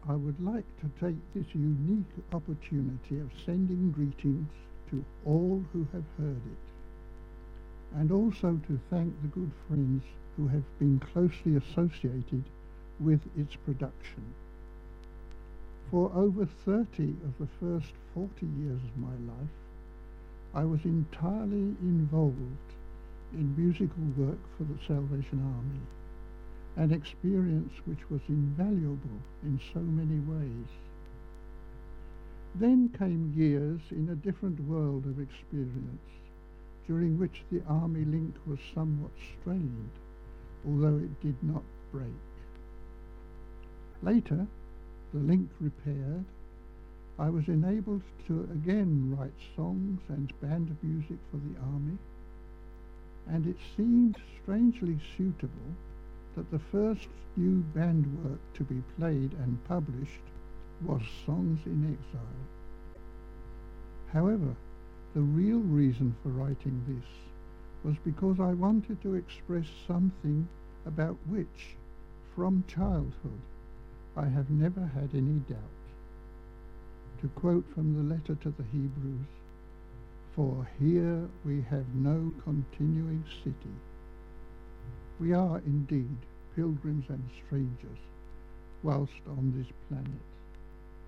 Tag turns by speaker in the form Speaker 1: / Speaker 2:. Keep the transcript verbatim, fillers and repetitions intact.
Speaker 1: I would like to take this unique opportunity of sending greetings to all who have heard it, and also to thank the good friends who have been closely associated with its production. For over thirty of the first forty years of my life, I was entirely involved in musical work for the Salvation Army, an experience which was invaluable in so many ways. Then came years in a different world of experience, during which the Army link was somewhat strained, although it did not break. Later, the link repaired, I was enabled to again write songs and band music for the Army, and it seemed strangely suitable that the first new band work to be played and published was Songs in Exile. However, the real reason for writing this was because I wanted to express something about which, from childhood, I have never had any doubt. To quote from the letter to the Hebrews, "For here we have no continuing city." We are indeed pilgrims and strangers whilst on this planet.